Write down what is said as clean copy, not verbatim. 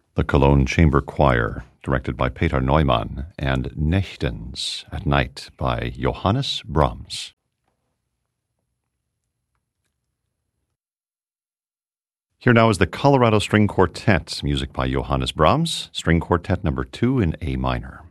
The Cologne Chamber Choir, directed by Peter Neumann, and Nächtens at Night by Johannes Brahms. Here now is the Colorado String Quartet, music by Johannes Brahms, String Quartet number 2 in A minor.